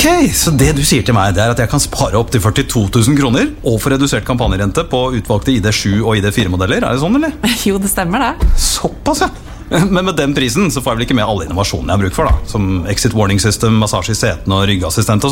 Ok, så det du sier til meg det at jeg kan spare opp til 42 000 kroner og få redusert kampanjerente på utvalgte ID7 og ID4-modeller, det sånn, eller? Jo, det stemmer det. Såpass, ja. Men med den prisen så får jeg vel ikke med alle innovasjonene jeg har bruk for da, som exit warning system, massasje i setene og ryggassistent og